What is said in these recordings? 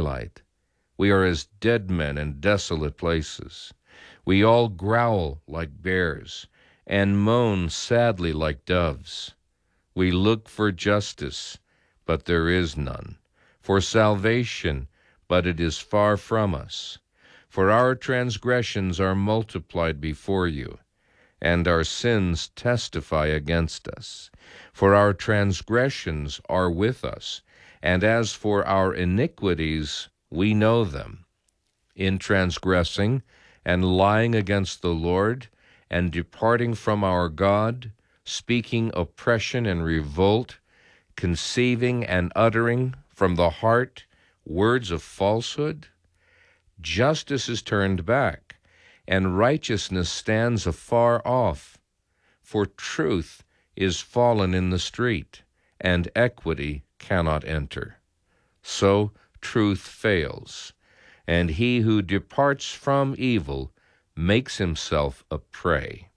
twilight. We are as dead men in desolate places. We all growl like bears and moan sadly like doves. We look for justice, but there is none, for salvation, but it is far from us. For our transgressions are multiplied before you, and our sins testify against us. For our transgressions are with us, and as for our iniquities, we know them. In transgressing and lying against the Lord, and departing from our God, speaking oppression and revolt, conceiving and uttering from the heart words of falsehood, justice is turned back, and righteousness stands afar off. For truth is fallen in the street, and equity cannot enter. So truth fails, and he who departs from evil makes himself a prey.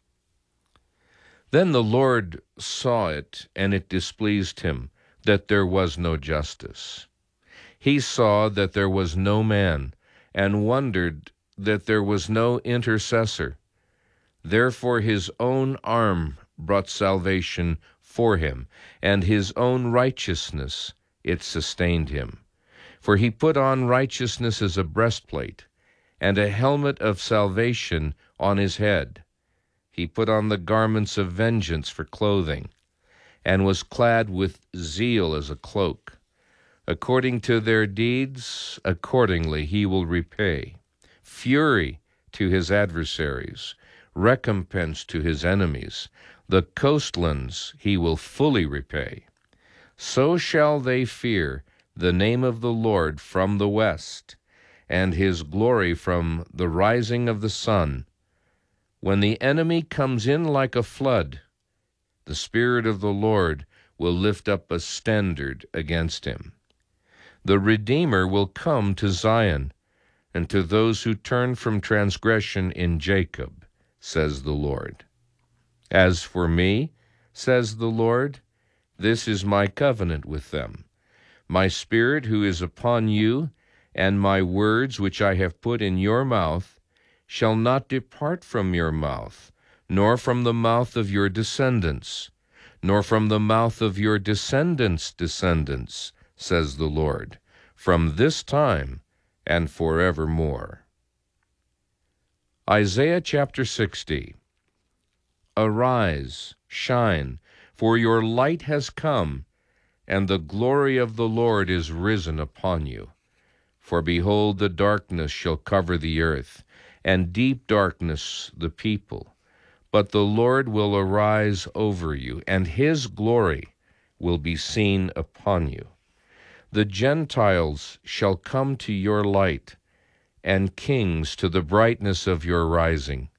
Then the Lord saw it, and it displeased him, that there was no justice. He saw that there was no man, and wondered that there was no intercessor. Therefore his own arm brought salvation for him, and his own righteousness it sustained him. For he put on righteousness as a breastplate, and a helmet of salvation on his head. He put on the garments of vengeance for clothing, and was clad with zeal as a cloak. According to their deeds, accordingly he will repay. Fury to his adversaries, recompense to his enemies. The coastlands he will fully repay. So shall they fear the name of the Lord from the west, and his glory from the rising of the sun. When the enemy comes in like a flood, the Spirit of the Lord will lift up a standard against him. The Redeemer will come to Zion, and to those who turn from transgression in Jacob, says the Lord. As for me, says the Lord, this is my covenant with them. My Spirit who is upon you, and my words which I have put in your mouth, shall not depart from your mouth, nor from the mouth of your descendants, nor from the mouth of your descendants' descendants, says the Lord, from this time and forevermore. Isaiah chapter 60. Arise, shine, for your light has come, and the glory of the Lord is risen upon you. For behold, the darkness shall cover the earth, and deep darkness the people. But the Lord will arise over you, and his glory will be seen upon you. The Gentiles shall come to your light, and kings to the brightness of your rising.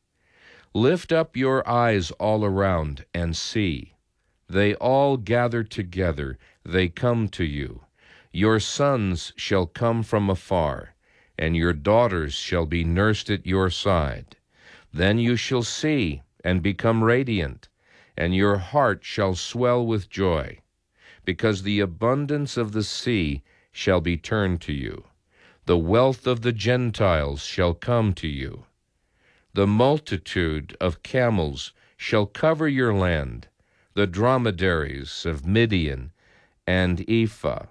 Lift up your eyes all around, and see. They all gather together, they come to you. Your sons shall come from afar, and your daughters shall be nursed at your side. Then you shall see and become radiant, and your heart shall swell with joy, because the abundance of the sea shall be turned to you. The wealth of the Gentiles shall come to you. The multitude of camels shall cover your land, the dromedaries of Midian and Ephah.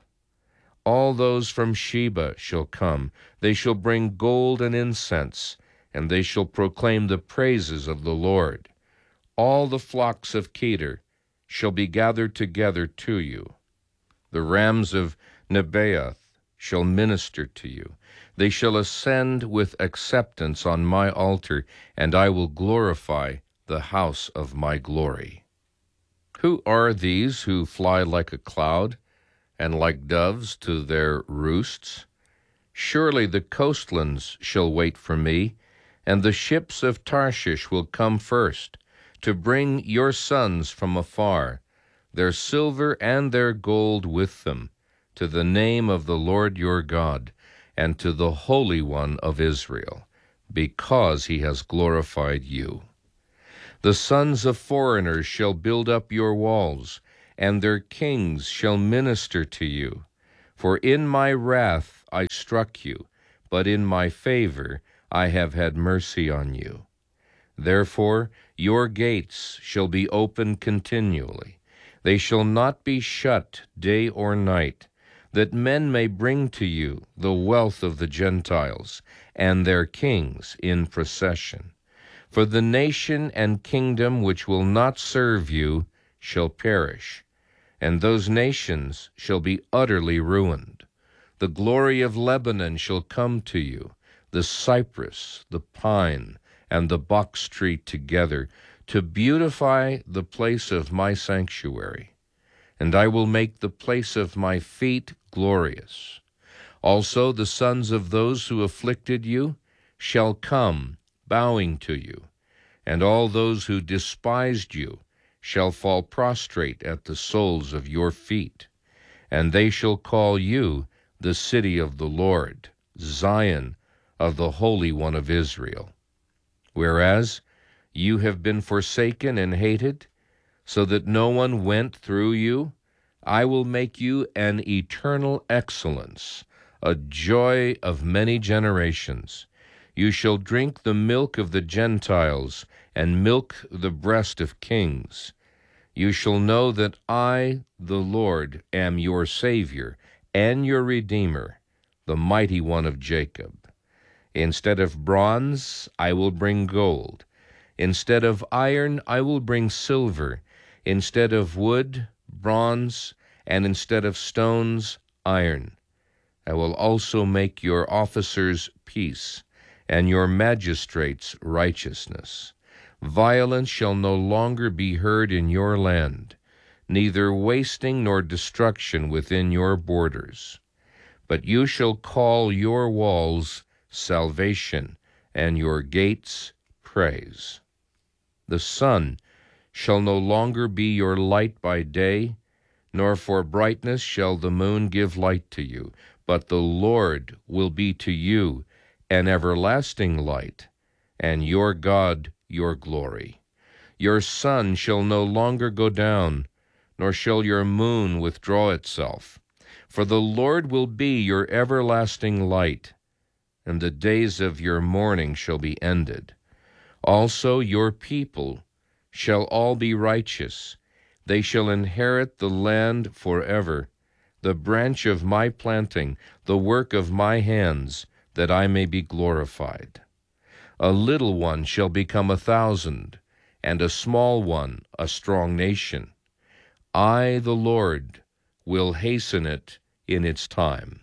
All those from Sheba shall come. They shall bring gold and incense, and they shall proclaim the praises of the Lord. All the flocks of Kedar shall be gathered together to you. The rams of Nebaioth shall minister to you. They shall ascend with acceptance on my altar, and I will glorify the house of my glory. Who are these who fly like a cloud, and like doves to their roosts? Surely the coastlands shall wait for me, and the ships of Tarshish will come first, to bring your sons from afar, their silver and their gold with them, to the name of the Lord your God, and to the Holy One of Israel, because he has glorified you. The sons of foreigners shall build up your walls, and their kings shall minister to you. For in my wrath I struck you, but in my favor I have had mercy on you. Therefore your gates shall be open continually. They shall not be shut day or night, that men may bring to you the wealth of the Gentiles and their kings in procession. For the nation and kingdom which will not serve you shall perish, and those nations shall be utterly ruined. The glory of Lebanon shall come to you, the cypress, the pine, and the box tree together, to beautify the place of my sanctuary. And I will make the place of my feet glorious. Also the sons of those who afflicted you shall come, bowing to you, and all those who despised you shall fall prostrate at the soles of your feet. And they shall call you the city of the Lord, Zion of the Holy One of Israel. Whereas you have been forsaken and hated, so that no one went through you, I will make you an eternal excellence, a joy of many generations. You shall drink the milk of the Gentiles, and milk the breast of kings. You shall know that I, the Lord, am your Savior and your Redeemer, the Mighty One of Jacob. Instead of bronze, I will bring gold. Instead of iron, I will bring silver. Instead of wood, bronze, and instead of stones, iron. I will also make your officers peace, and your magistrates righteousness. Violence shall no longer be heard in your land, neither wasting nor destruction within your borders. But you shall call your walls salvation, and your gates praise. The sun shall no longer be your light by day, nor for brightness shall the moon give light to you, but the Lord will be to you an everlasting light, and your God your glory. Your sun shall no longer go down, nor shall your moon withdraw itself. For the Lord will be your everlasting light, and the days of your mourning shall be ended. Also your people shall all be righteous. They shall inherit the land forever, the branch of my planting, the work of my hands, that I may be glorified. A little one shall become 1,000, and a small one a strong nation. I, the Lord, will hasten it in its time.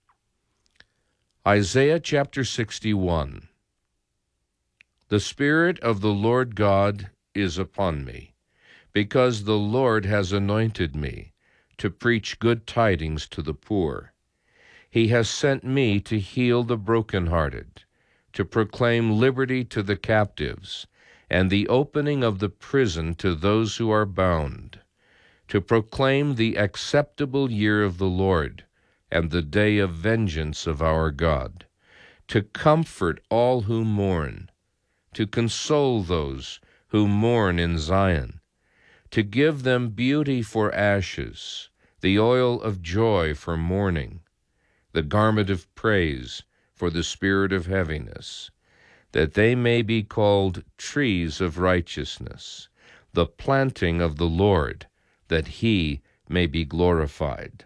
Isaiah chapter 61. The Spirit of the Lord God is upon me, because the Lord has anointed me to preach good tidings to the poor. He has sent me to heal the brokenhearted, to proclaim liberty to the captives, and the opening of the prison to those who are bound, to proclaim the acceptable year of the Lord, and the day of vengeance of our God, to comfort all who mourn, to console those who mourn in Zion, to give them beauty for ashes, the oil of joy for mourning, the garment of praise for the spirit of heaviness, that they may be called trees of righteousness, the planting of the Lord, that he may be glorified.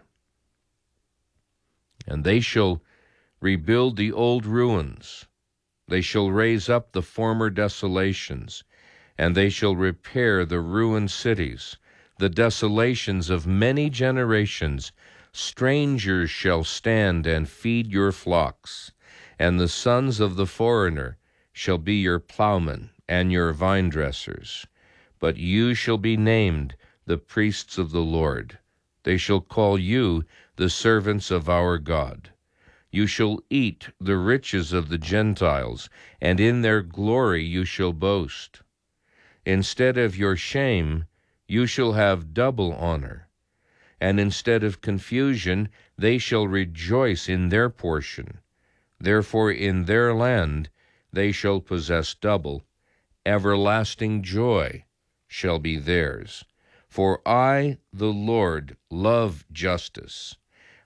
And they shall rebuild the old ruins, they shall raise up the former desolations, and they shall repair the ruined cities, the desolations of many generations. Strangers shall stand and feed your flocks, and the sons of the foreigner shall be your plowmen and your vine dressers. But you shall be named the priests of the Lord. They shall call you the servants of our God. You shall eat the riches of the Gentiles, and in their glory you shall boast. Instead of your shame, you shall have double honor, and instead of confusion, they shall rejoice in their portion. Therefore in their land they shall possess double. Everlasting joy shall be theirs. For I, the Lord, love justice.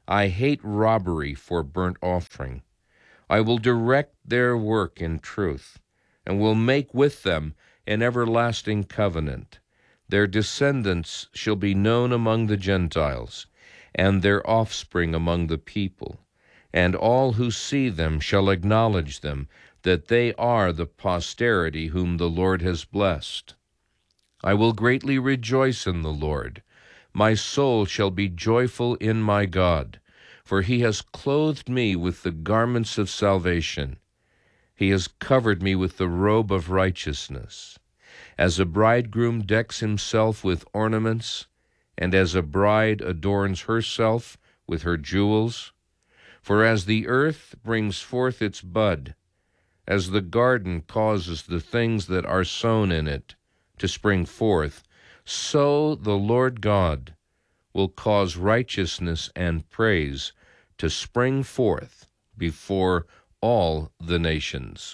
I hate robbery for burnt offering. I will direct their work in truth, and will make with them an everlasting covenant. Their descendants shall be known among the Gentiles, and their offspring among the people. And all who see them shall acknowledge them, that they are the posterity whom the Lord has blessed. I will greatly rejoice in the Lord. My soul shall be joyful in my God, for he has clothed me with the garments of salvation. He has covered me with the robe of righteousness. As a bridegroom decks himself with ornaments, and as a bride adorns herself with her jewels. For as the earth brings forth its bud, as the garden causes the things that are sown in it to spring forth, so the Lord God will cause righteousness and praise to spring forth before all the nations.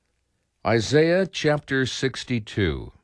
Isaiah chapter 62.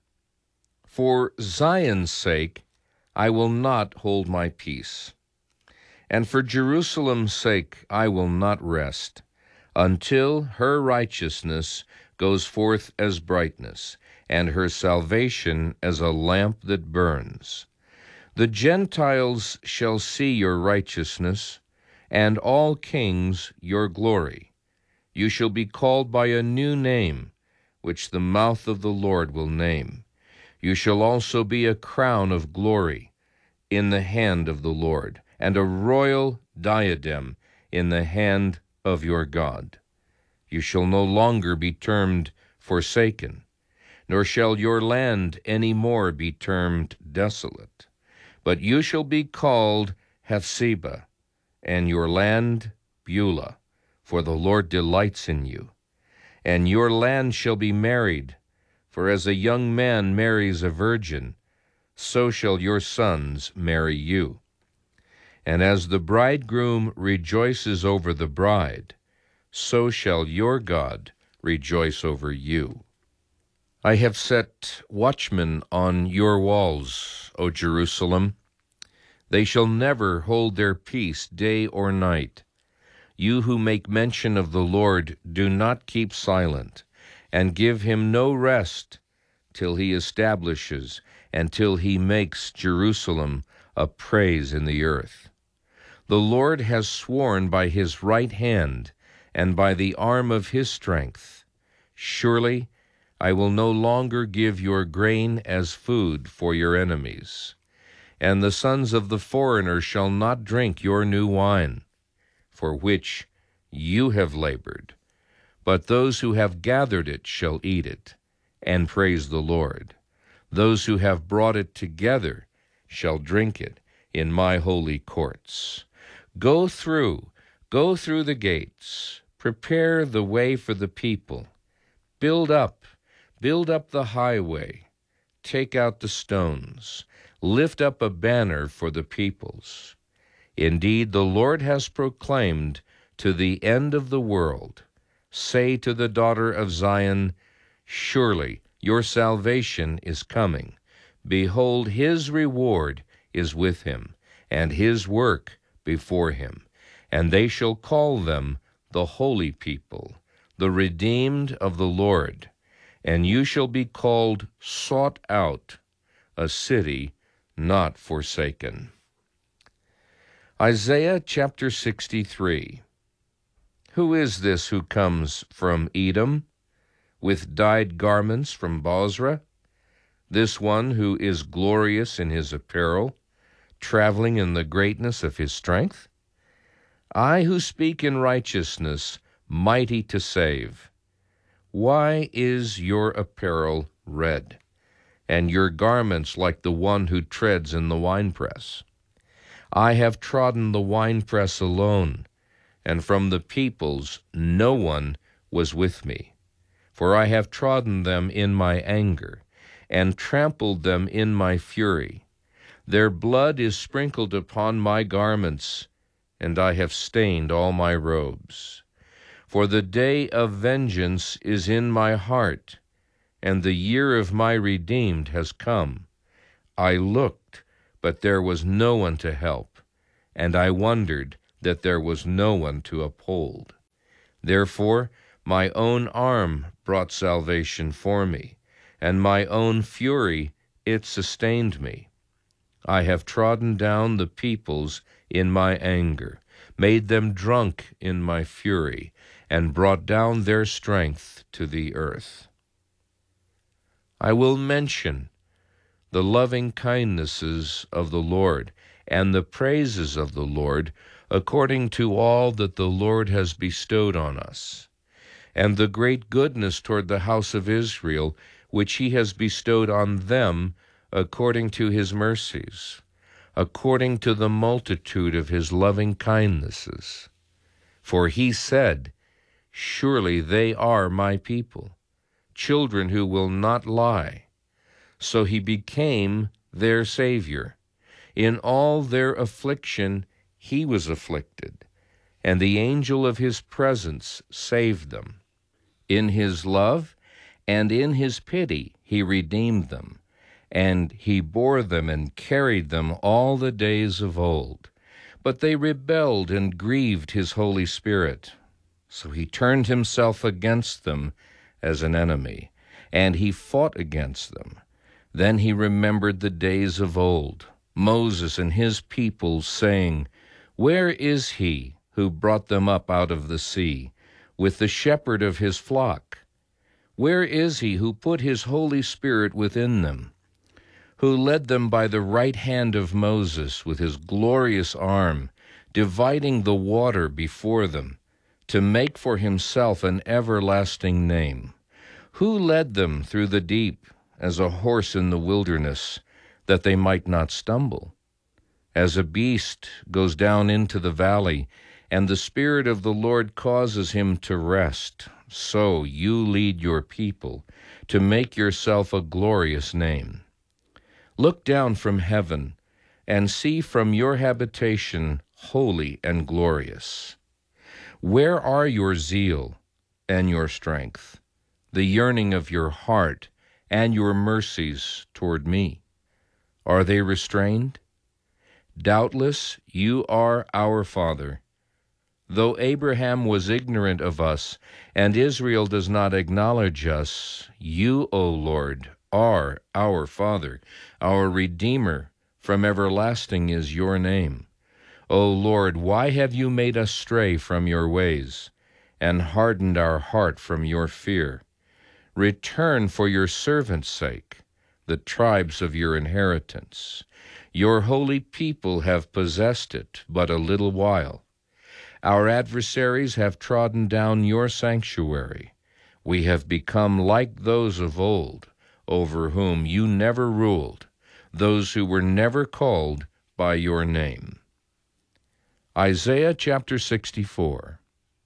For Zion's sake I will not hold my peace, and for Jerusalem's sake I will not rest, until her righteousness goes forth as brightness, and her salvation as a lamp that burns. The Gentiles shall see your righteousness, and all kings your glory. You shall be called by a new name, which the mouth of the Lord will name. You shall also be a crown of glory in the hand of the Lord, and a royal diadem in the hand of your God. You shall no longer be termed forsaken, nor shall your land any more be termed desolate. But you shall be called Hephzibah, and your land Beulah, for the Lord delights in you. And your land shall be married, for as a young man marries a virgin, so shall your sons marry you. And as the bridegroom rejoices over the bride, so shall your God rejoice over you. I have set watchmen on your walls, O Jerusalem. They shall never hold their peace day or night. You who make mention of the Lord, do not keep silent, and give him no rest till he establishes and till he makes Jerusalem a praise in the earth. The Lord has sworn by his right hand and by the arm of his strength. Surely I will no longer give your grain as food for your enemies, and the sons of the foreigner shall not drink your new wine, for which you have labored, but those who have gathered it shall eat it, and praise the Lord. Those who have brought it together shall drink it in my holy courts. Go through the gates, prepare the way for the people. Build up the highway, take out the stones, lift up a banner for the peoples. Indeed, the Lord has proclaimed to the end of the world, say to the daughter of Zion, surely your salvation is coming. Behold, his reward is with him, and his work before him. And they shall call them the holy people, the redeemed of the Lord. And you shall be called sought out, a city not forsaken. Isaiah chapter 63. Who is this who comes from Edom, with dyed garments from Bozrah? This one who is glorious in his apparel, traveling in the greatness of his strength? I who speak in righteousness, mighty to save. Why is your apparel red, and your garments like the one who treads in the winepress? I have trodden the winepress alone, and from the peoples no one was with me. For I have trodden them in my anger, and trampled them in my fury. Their blood is sprinkled upon my garments, and I have stained all my robes. For the day of vengeance is in my heart, and the year of my redeemed has come. I looked, but there was no one to help, and I wondered, that there was no one to uphold. Therefore my own arm brought salvation for me, and my own fury it sustained me. I have trodden down the peoples in my anger, made them drunk in my fury, and brought down their strength to the earth. I will mention the loving kindnesses of the Lord, and the praises of the Lord, according to all that the Lord has bestowed on us, and the great goodness toward the house of Israel, which he has bestowed on them according to his mercies, according to the multitude of his loving kindnesses. For he said, "Surely they are my people, children who will not lie." So he became their Savior. In all their affliction he was afflicted, and the angel of his presence saved them. In his love and in his pity he redeemed them, and he bore them and carried them all the days of old. But they rebelled and grieved his Holy Spirit. So he turned himself against them as an enemy, and he fought against them. Then he remembered the days of old, Moses and his people, saying, "Where is he who brought them up out of the sea, with the shepherd of his flock? Where is he who put his Holy Spirit within them, who led them by the right hand of Moses with his glorious arm, dividing the water before them, to make for himself an everlasting name? Who led them through the deep as a horse in the wilderness, that they might not stumble? As a beast goes down into the valley, and the Spirit of the Lord causes him to rest, so you lead your people to make yourself a glorious name. Look down from heaven and see from your habitation holy and glorious. Where are your zeal and your strength, the yearning of your heart and your mercies toward me? Are they restrained? Doubtless you are our Father. Though Abraham was ignorant of us, and Israel does not acknowledge us, you, O Lord, are our Father, our Redeemer. From everlasting is your name. O Lord, why have you made us stray from your ways, and hardened our heart from your fear? Return for your servant's sake, the tribes of your inheritance. Your holy people have possessed it but a little while. Our adversaries have trodden down your sanctuary. We have become like those of old, over whom you never ruled, those who were never called by your name. Isaiah chapter 64.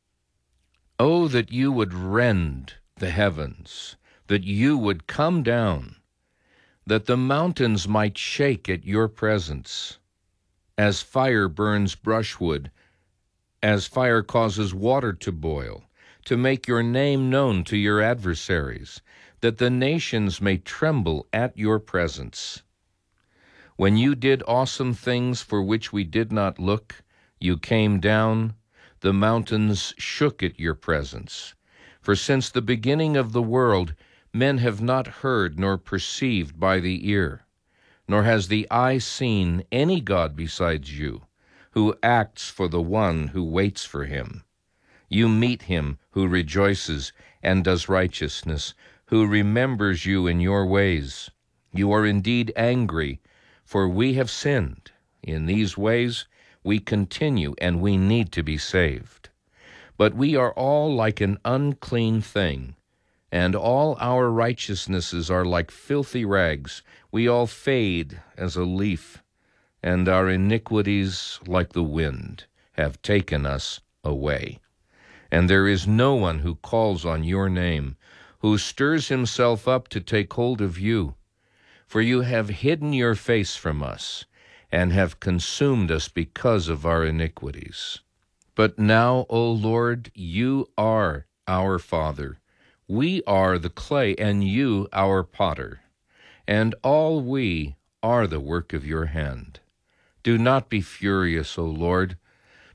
Oh, that you would rend the heavens, that you would come down, that the mountains might shake at your presence. As fire burns brushwood, as fire causes water to boil, to make your name known to your adversaries, that the nations may tremble at your presence. When you did awesome things for which we did not look, you came down, the mountains shook at your presence. For since the beginning of the world, men have not heard nor perceived by the ear, nor has the eye seen any God besides you, who acts for the one who waits for him. You meet him who rejoices and does righteousness, who remembers you in your ways. You are indeed angry, for we have sinned. In these ways we continue, and we need to be saved. But we are all like an unclean thing, and all our righteousnesses are like filthy rags. We all fade as a leaf, and our iniquities, like the wind, have taken us away. And there is no one who calls on your name, who stirs himself up to take hold of you. For you have hidden your face from us, and have consumed us because of our iniquities. But now, O Lord, you are our Father. We are the clay, and you our potter, and all we are the work of your hand. Do not be furious, O Lord,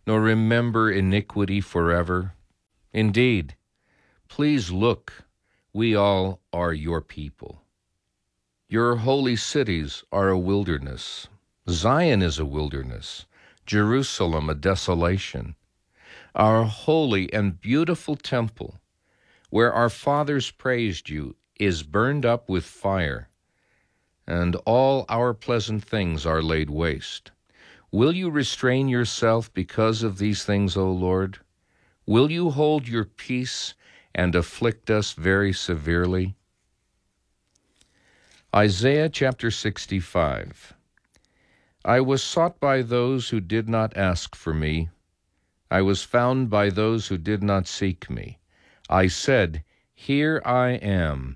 nor remember iniquity forever? Indeed, please look, we all are your people. Your holy cities are a wilderness. Zion is a wilderness, Jerusalem a desolation. Our holy and beautiful temple, where our fathers praised you, is burned up with fire, and all our pleasant things are laid waste. Will you restrain yourself because of these things, O Lord? Will you hold your peace and afflict us very severely? Isaiah chapter 65. I was sought by those who did not ask for me. I was found by those who did not seek me. I said, Here I am,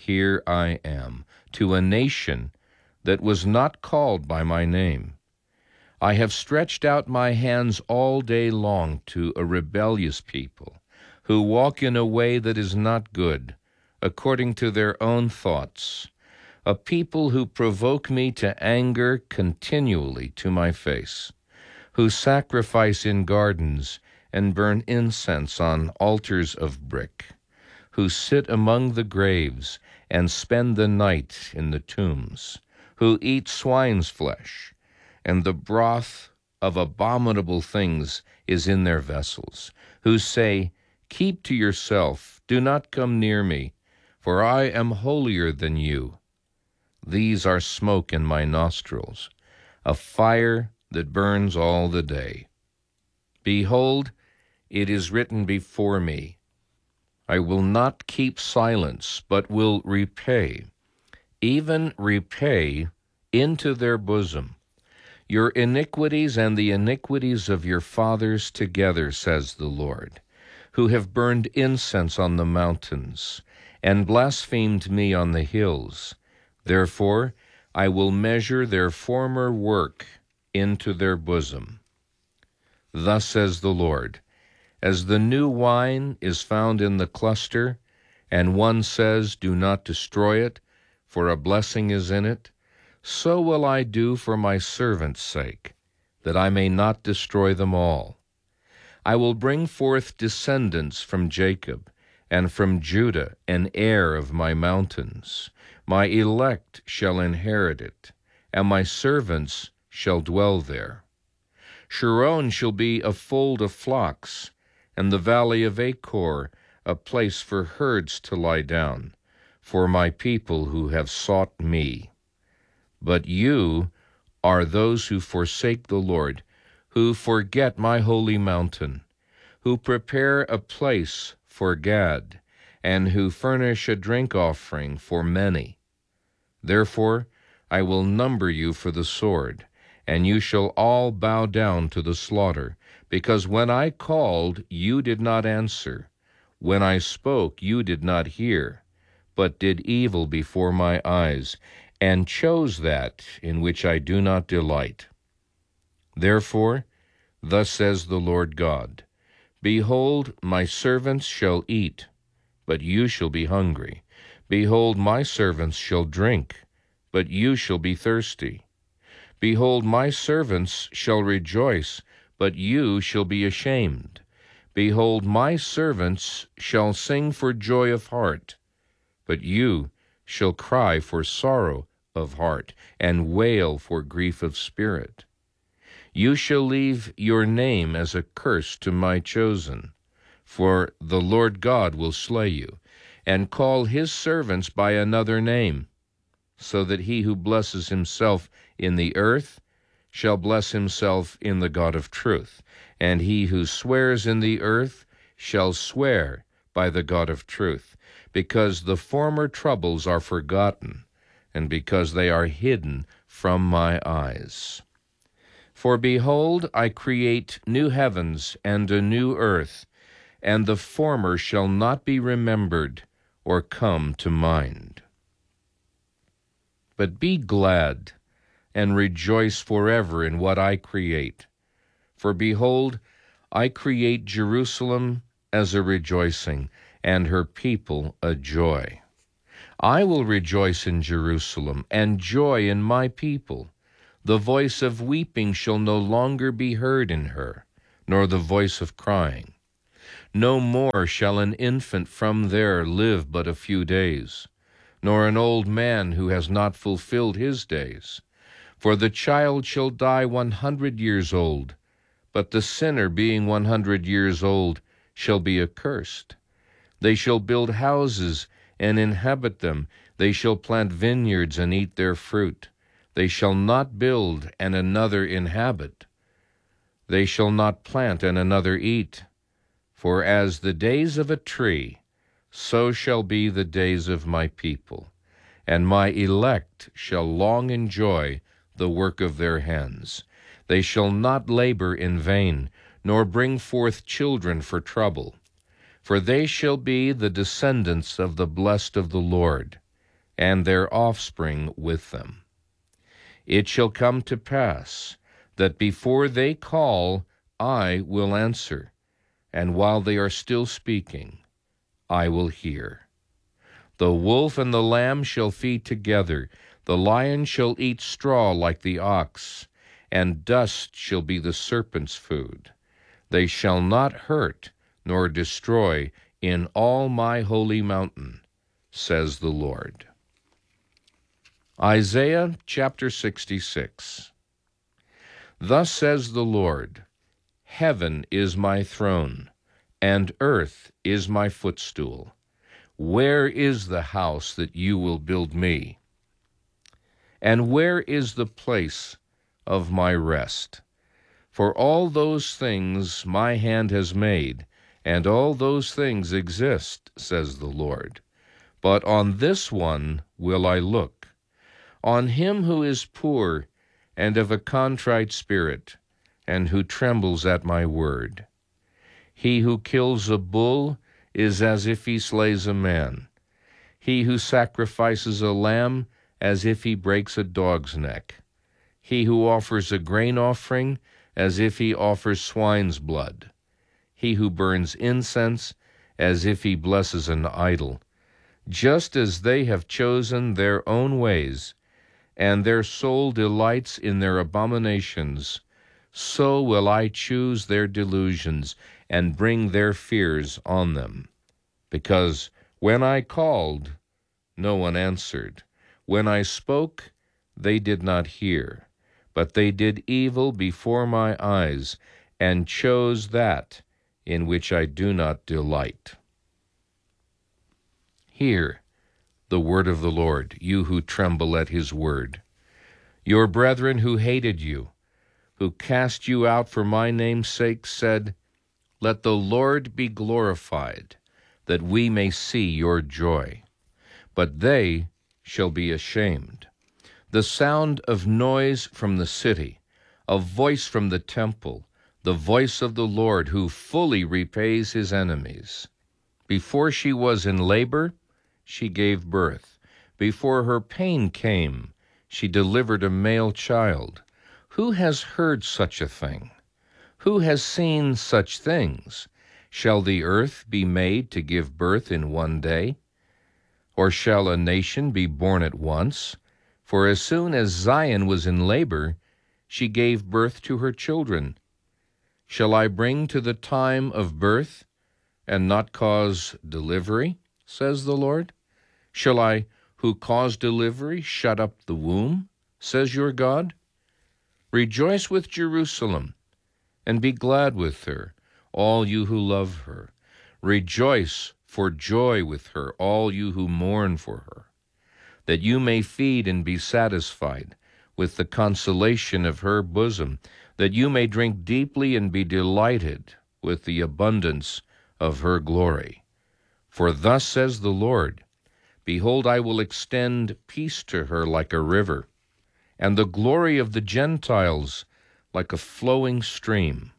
to a nation that was not called by my name. I have stretched out my hands all day long to a rebellious people, who walk in a way that is not good, according to their own thoughts, a people who provoke me to anger continually to my face, who sacrifice in gardens and burn incense on altars of brick, who sit among the graves and spend the night in the tombs, who eat swine's flesh, and the broth of abominable things is in their vessels, who say, Keep to yourself, do not come near me, for I am holier than you. These are smoke in my nostrils, a fire that burns all the day. Behold, it is written before me, I will not keep silence, but will repay, even repay into their bosom your iniquities and the iniquities of your fathers together, says the Lord, who have burned incense on the mountains and blasphemed me on the hills. Therefore I will measure their former work into their bosom. Thus says the Lord, as the new wine is found in the cluster, and one says, Do not destroy it, for a blessing is in it, so will I do for my servant's sake, that I may not destroy them all. I will bring forth descendants from Jacob, and from Judah an heir of my mountains. My elect shall inherit it, and my servants shall dwell there. Sharon shall be a fold of flocks, and the valley of Achor a place for herds to lie down, for my people who have sought me. But you are those who forsake the Lord, who forget my holy mountain, who prepare a place for Gad, and who furnish a drink offering for many. Therefore I will number you for the sword, and you shall all bow down to the slaughter, because when I called, you did not answer. When I spoke, you did not hear, but did evil before my eyes, and chose that in which I do not delight. Therefore, thus says the Lord God, Behold, my servants shall eat, but you shall be hungry. Behold, my servants shall drink, but you shall be thirsty. Behold, my servants shall rejoice, but you shall be ashamed. Behold, my servants shall sing for joy of heart, but you shall cry for sorrow of heart, and wail for grief of spirit. You shall leave your name as a curse to my chosen, for the Lord God will slay you, and call his servants by another name, so that he who blesses himself in the earth shall bless himself in the God of truth, and he who swears in the earth shall swear by the God of truth, because the former troubles are forgotten, and because they are hidden from my eyes. For behold, I create new heavens and a new earth, and the former shall not be remembered or come to mind. But be glad and rejoice forever in what I create. For behold, I create Jerusalem as a rejoicing, and her people a joy. I will rejoice in Jerusalem, and joy in my people. The voice of weeping shall no longer be heard in her, nor the voice of crying. No more shall an infant from there live but a few days, nor an old man who has not fulfilled his days. For the child shall die 100 years old, but the sinner being 100 years old shall be accursed. They shall build houses and inhabit them. They shall plant vineyards and eat their fruit. They shall not build and another inhabit. They shall not plant and another eat. For as the days of a tree, so shall be the days of my people, and my elect shall long enjoy the work of their hands. They shall not labor in vain, nor bring forth children for trouble. For they shall be the descendants of the blessed of the Lord, and their offspring with them. It shall come to pass that before they call, I will answer, and while they are still speaking, I will hear. The wolf and the lamb shall feed together. The lion shall eat straw like the ox, and dust shall be the serpent's food. They shall not hurt nor destroy in all my holy mountain, says the Lord. Isaiah chapter 66. Thus says the Lord, Heaven is my throne, and earth is my footstool. Where is the house that you will build me? And where is the place of my rest? For all those things my hand has made, and all those things exist, says the Lord. But on this one will I look, on him who is poor and of a contrite spirit, and who trembles at my word. He who kills a bull is as if he slays a man. He who sacrifices a lamb as if he breaks a dog's neck. He who offers a grain offering as if he offers swine's blood. He who burns incense as if he blesses an idol. Just as they have chosen their own ways, and their soul delights in their abominations, so will I choose their delusions and bring their fears on them. Because when I called, no one answered. When I spoke, they did not hear. But they did evil before my eyes, and chose that in which I do not delight. Hear the word of the Lord, you who tremble at his word. Your brethren who hated you, who cast you out for my name's sake, said, Let the Lord be glorified, that we may see your joy. But they shall be ashamed. The sound of noise from the city, a voice from the temple, the voice of the Lord who fully repays his enemies. Before she was in labor, she gave birth. Before her pain came, she delivered a male child. Who has heard such a thing? Who has seen such things? Shall the earth be made to give birth in one day? Or shall a nation be born at once? For as soon as Zion was in labor, she gave birth to her children. Shall I bring to the time of birth and not cause delivery, says the Lord? Shall I, who cause delivery, shut up the womb, says your God? Rejoice with Jerusalem, and be glad with her, all you who love her. Rejoice for joy with her, all you who mourn for her, that you may feed and be satisfied with the consolation of her bosom, that you may drink deeply and be delighted with the abundance of her glory. For thus says the Lord, Behold, I will extend peace to her like a river, and the glory of the Gentiles like a flowing stream.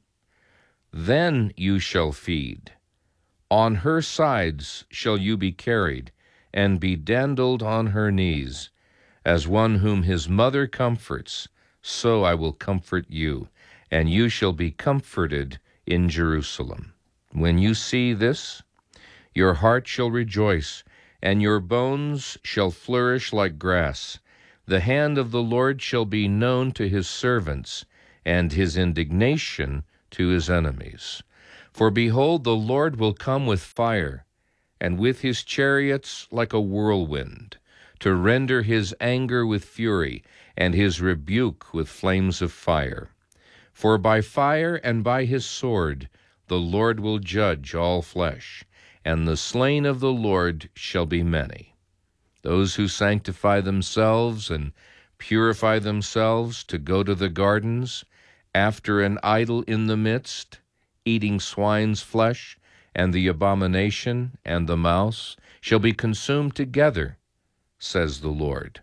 Then you shall feed. On her sides shall you be carried, and be dandled on her knees. As one whom his mother comforts, so I will comfort you, and you shall be comforted in Jerusalem. When you see this, your heart shall rejoice, and your bones shall flourish like grass. The hand of the Lord shall be known to his servants, and his indignation to his enemies. For behold, the Lord will come with fire, and with his chariots like a whirlwind, to render his anger with fury, and his rebuke with flames of fire. For by fire and by his sword the Lord will judge all flesh, and the slain of the Lord shall be many. Those who sanctify themselves and purify themselves to go to the gardens, after an idol in the midst, eating swine's flesh, and the abomination, and the mouse, shall be consumed together, says the Lord.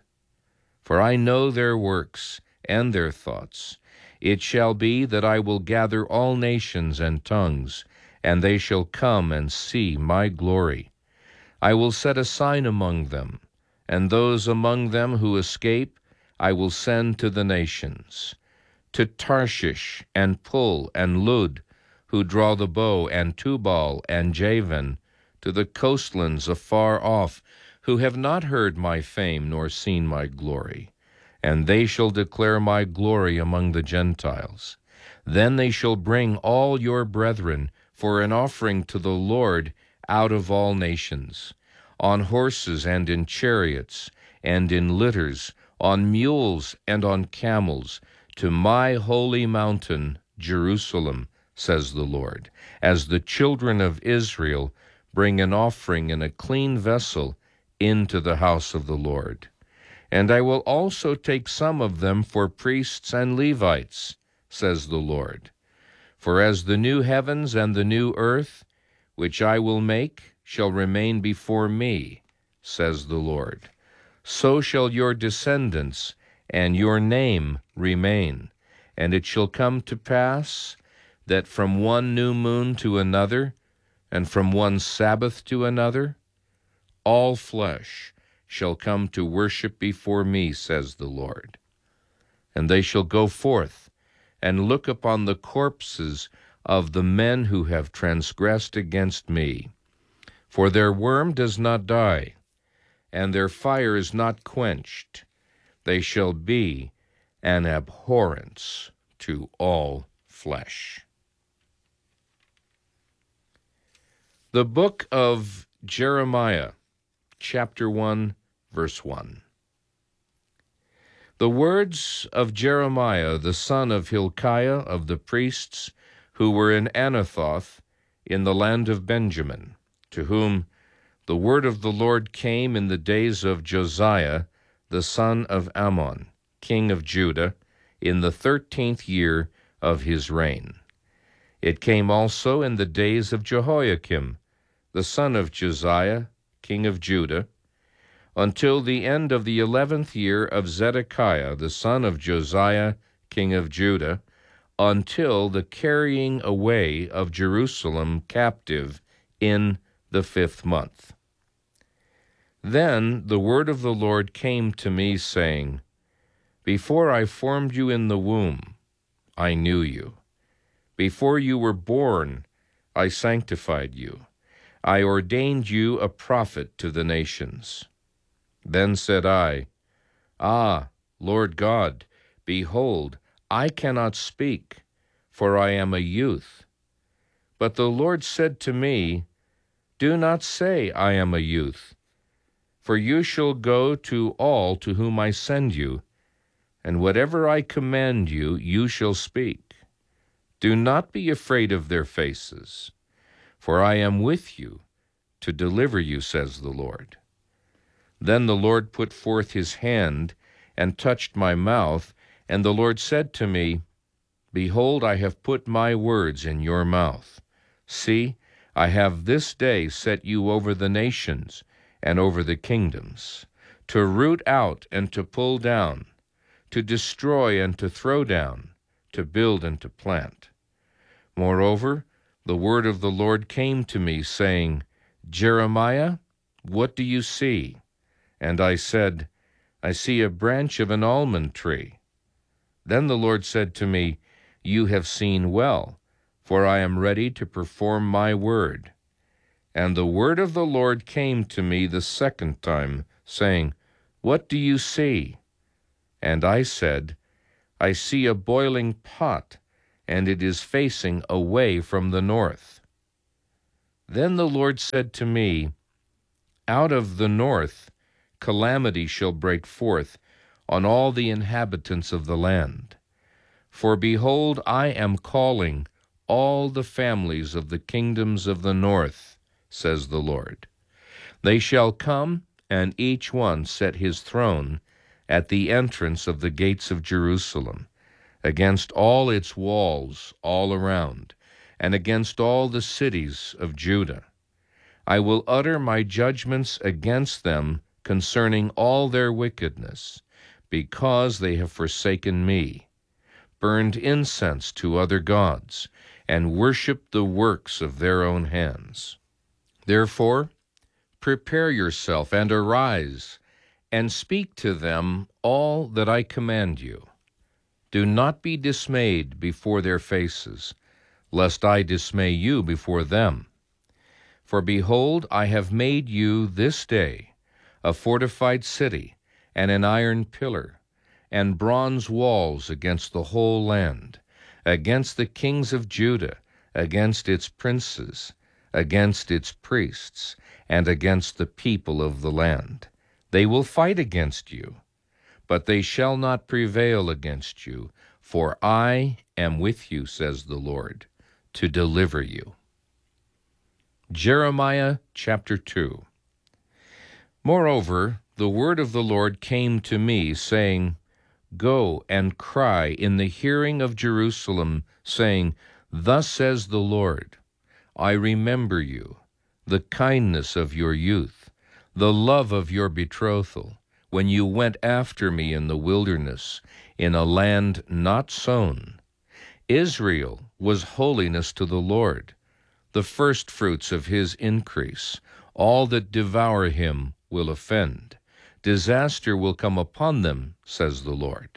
For I know their works and their thoughts. It shall be that I will gather all nations and tongues, and they shall come and see my glory. I will set a sign among them, and those among them who escape I will send to the nations, to Tarshish and Pul and Lud, who draw the bow, and Tubal and Javan, to the coastlands afar off, who have not heard my fame nor seen my glory. And they shall declare my glory among the Gentiles. Then they shall bring all your brethren for an offering to the Lord out of all nations, on horses and in chariots, and in litters, on mules and on camels, to my holy mountain, Jerusalem, says the Lord, as the children of Israel bring an offering in a clean vessel into the house of the Lord. And I will also take some of them for priests and Levites, says the Lord. For as the new heavens and the new earth, which I will make, shall remain before me, says the Lord, so shall your descendants and your name remain. And it shall come to pass that from one new moon to another, and from one Sabbath to another, all flesh shall come to worship before me, says the Lord. And they shall go forth and look upon the corpses of the men who have transgressed against me. For their worm does not die, and their fire is not quenched. They shall be an abhorrence to all flesh. The book of Jeremiah, chapter 1, verse 1. The words of Jeremiah, the son of Hilkiah, of the priests, who were in Anathoth, in the land of Benjamin, to whom the word of the Lord came in the days of Josiah, the son of Ammon, king of Judah, in the 13th year of his reign. It came also in the days of Jehoiakim, the son of Josiah, king of Judah, until the end of the 11th year of Zedekiah, the son of Josiah, king of Judah, until the carrying away of Jerusalem captive in the 5th month. Then the word of the Lord came to me, saying, Before I formed you in the womb, I knew you. Before you were born, I sanctified you. I ordained you a prophet to the nations. Then said I, Ah, Lord God, behold, I cannot speak, for I am a youth. But the Lord said to me, Do not say, I am a youth, for you shall go to all to whom I send you, and whatever I command you, you shall speak. Do not be afraid of their faces, for I am with you to deliver you, says the Lord. Then the Lord put forth his hand and touched my mouth, and the Lord said to me, Behold, I have put my words in your mouth. See, I have this day set you over the nations and over the kingdoms, to root out and to pull down, to destroy and to throw down, to build and to plant. Moreover, the word of the Lord came to me, saying, Jeremiah, what do you see? And I said, I see a branch of an almond tree. Then the Lord said to me, You have seen well, for I am ready to perform my word. And the word of the Lord came to me the second time, saying, What do you see? And I said, I see a boiling pot, and it is facing away from the north. Then the Lord said to me, Out of the north calamity shall break forth on all the inhabitants of the land. For behold, I am calling all the families of the kingdoms of the north, says the Lord. They shall come, and each one set his throne at the entrance of the gates of Jerusalem, against all its walls all around, and against all the cities of Judah. I will utter my judgments against them concerning all their wickedness, because they have forsaken me, burned incense to other gods, and worshipped the works of their own hands. Therefore, prepare yourself and arise, and speak to them all that I command you. Do not be dismayed before their faces, lest I dismay you before them. For behold, I have made you this day a fortified city, and an iron pillar, and bronze walls against the whole land, against the kings of Judah, against its princes, against its priests, and against the people of the land. They will fight against you, but they shall not prevail against you, for I am with you, says the Lord, to deliver you. Jeremiah chapter 2. Moreover, the word of the Lord came to me, saying, Go and cry in the hearing of Jerusalem, saying, Thus says the Lord, I remember you, the kindness of your youth, the love of your betrothal, when you went after me in the wilderness, in a land not sown. Israel was holiness to the Lord, the firstfruits of his increase. All that devour him will offend. Disaster will come upon them, says the Lord.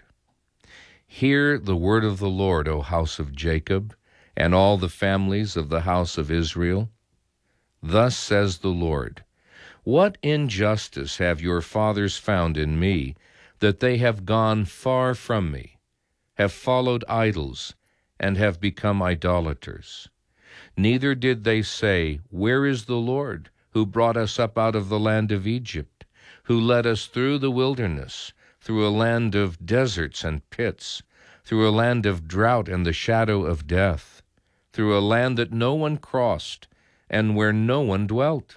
Hear the word of the Lord, O house of Jacob, and all the families of the house of Israel. Thus says the Lord, What injustice have your fathers found in me, that they have gone far from me, have followed idols, and have become idolaters? Neither did they say, Where is the Lord, who brought us up out of the land of Egypt, who led us through the wilderness, through a land of deserts and pits, through a land of drought and the shadow of death, through a land that no one crossed, and where no one dwelt?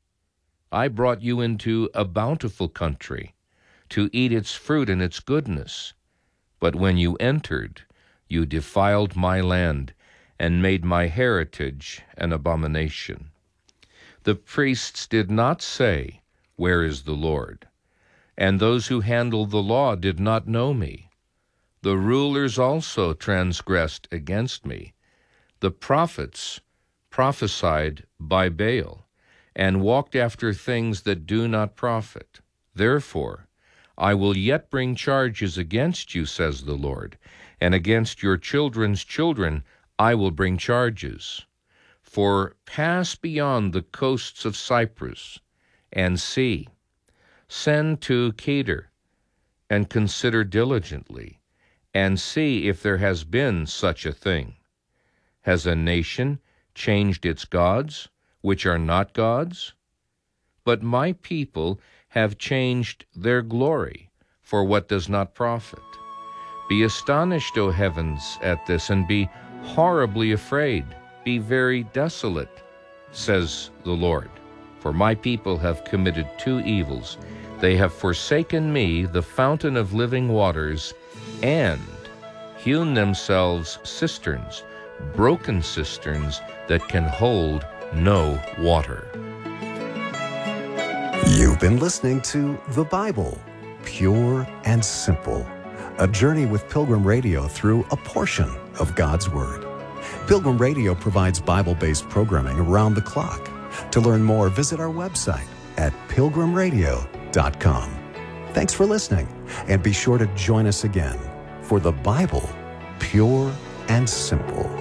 I brought you into a bountiful country, to eat its fruit and its goodness. But when you entered, you defiled my land, and made my heritage an abomination. The priests did not say, Where is the Lord? And those who handled the law did not know me. The rulers also transgressed against me. The prophets prophesied by Baal, and walked after things that do not profit. Therefore, I will yet bring charges against you, says the Lord, and against your children's children I will bring charges. For pass beyond the coasts of Cyprus, and see. Send to Kedar, and consider diligently, and see if there has been such a thing. Has a nation changed its gods, which are not gods? But my people have changed their glory for what does not profit. Be astonished, O heavens, at this, and be horribly afraid. Be very desolate, says the Lord. For my people have committed two evils. They have forsaken me, the fountain of living waters, and hewn themselves cisterns, broken cisterns that can hold no water. You've been listening to The Bible, Pure and Simple, a journey with Pilgrim Radio through a portion of God's Word. Pilgrim Radio provides Bible-based programming around the clock. To learn more, visit our website at pilgrimradio.com. Thanks for listening, and be sure to join us again for The Bible, Pure and Simple.